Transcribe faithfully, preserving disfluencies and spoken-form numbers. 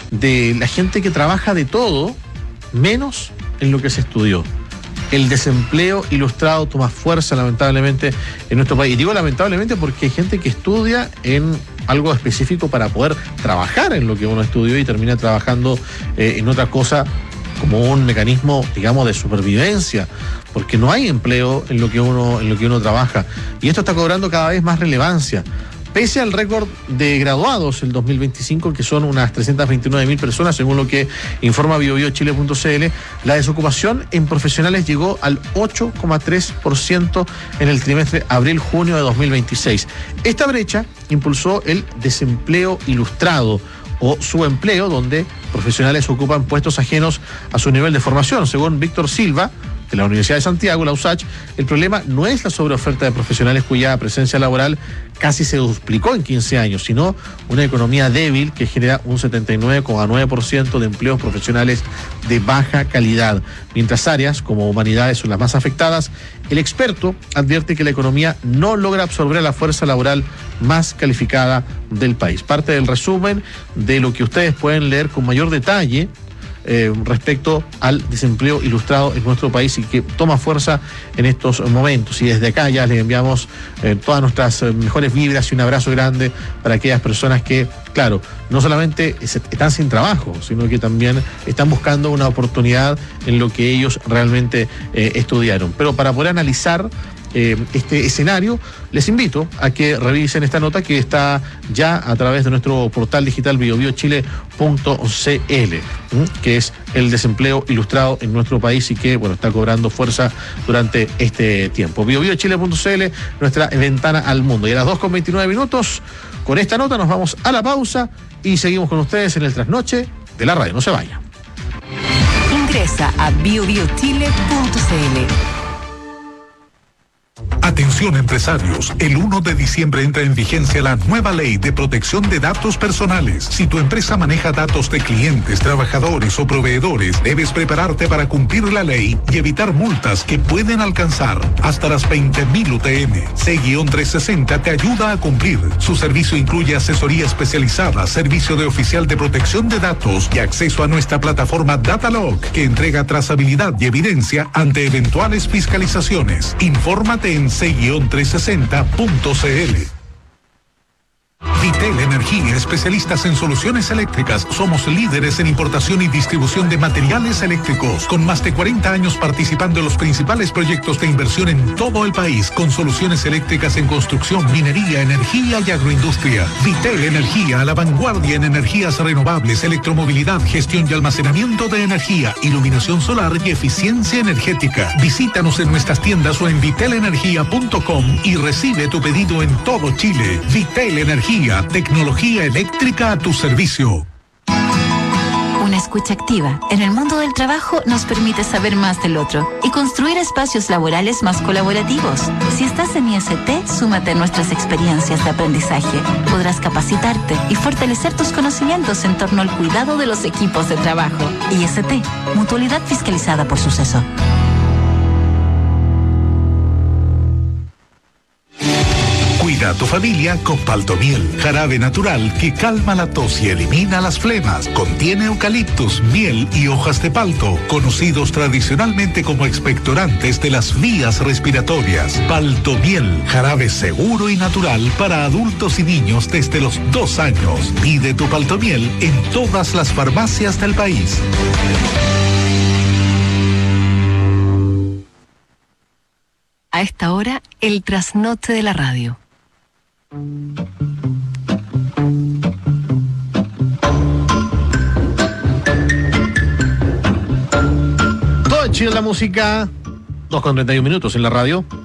de la gente que trabaja de todo, menos en lo que se estudió. El desempleo ilustrado toma fuerza, lamentablemente, en nuestro país. Y digo lamentablemente porque hay gente que estudia en algo específico para poder trabajar en lo que uno estudió y termina trabajando eh, en otra cosa como un mecanismo, digamos, de supervivencia, porque no hay empleo en lo que uno, en lo que uno trabaja. Y esto está cobrando cada vez más relevancia. Pese al récord de graduados el dos mil veinticinco, que son unas trescientas veintinueve mil personas, según lo que informa bio bio chile punto c l, la desocupación en profesionales llegó al ocho coma tres por ciento en el trimestre abril-junio de dos mil veintiséis. Esta brecha impulsó el desempleo ilustrado o subempleo, donde profesionales ocupan puestos ajenos a su nivel de formación. Según Víctor Silva, de la Universidad de Santiago, la U S A C H, el problema no es la sobreoferta de profesionales cuya presencia laboral casi se duplicó en quince años, sino una economía débil que genera un setenta y nueve coma nueve por ciento de empleos profesionales de baja calidad. Mientras áreas como humanidades son las más afectadas, el experto advierte que la economía no logra absorber a la fuerza laboral más calificada del país. Parte del resumen de lo que ustedes pueden leer con mayor detalle Eh, respecto al desempleo ilustrado en nuestro país y que toma fuerza en estos momentos. Y desde acá ya les enviamos eh, todas nuestras eh, mejores vibras y un abrazo grande para aquellas personas que, claro, no solamente están sin trabajo, sino que también están buscando una oportunidad en lo que ellos realmente eh, estudiaron. Pero para poder analizar Eh, este escenario, les invito a que revisen esta nota que está ya a través de nuestro portal digital bio bio chile punto c l, ¿m? que es el desempleo ilustrado en nuestro país y que, bueno, está cobrando fuerza durante este tiempo. bio bio chile punto c l, nuestra ventana al mundo. Y a las dos con veintinueve minutos, con esta nota nos vamos a la pausa y seguimos con ustedes en el trasnoche de la radio. No se vaya. Ingresa a bio bio chile punto c l. Atención empresarios, el uno de diciembre entra en vigencia la nueva ley de protección de datos personales. Si tu empresa maneja datos de clientes, trabajadores o proveedores, debes prepararte para cumplir la ley y evitar multas que pueden alcanzar hasta las veinte mil U T M. C trescientos sesenta te ayuda a cumplir. Su servicio incluye asesoría especializada, servicio de oficial de protección de datos y acceso a nuestra plataforma Datalog, que entrega trazabilidad y evidencia ante eventuales fiscalizaciones. Infórmate en c trescientos sesenta punto c l. Vitel Energía, especialistas en soluciones eléctricas. Somos líderes en importación y distribución de materiales eléctricos, con más de cuarenta años participando en los principales proyectos de inversión en todo el país, con soluciones eléctricas en construcción, minería, energía y agroindustria. Vitel Energía, a la vanguardia en energías renovables, electromovilidad, gestión y almacenamiento de energía, iluminación solar y eficiencia energética. Visítanos en nuestras tiendas o en vitel energía punto com y recibe tu pedido en todo Chile. Vitel Energía, tecnología eléctrica a tu servicio. Una escucha activa en el mundo del trabajo nos permite saber más del otro y construir espacios laborales más colaborativos. Si estás en I S T, súmate a nuestras experiencias de aprendizaje. Podrás capacitarte y fortalecer tus conocimientos en torno al cuidado de los equipos de trabajo. I S T, mutualidad fiscalizada por Suceso. Cuida a tu familia con Paltomiel, jarabe natural que calma la tos y elimina las flemas. Contiene eucaliptus, miel y hojas de palto, conocidos tradicionalmente como expectorantes de las vías respiratorias. Paltomiel, jarabe seguro y natural para adultos y niños desde los dos años. Pide tu Paltomiel en todas las farmacias del país. A esta hora, el trasnoche de la radio. Todo en Chile la música, dos con treinta y un minutos en la radio.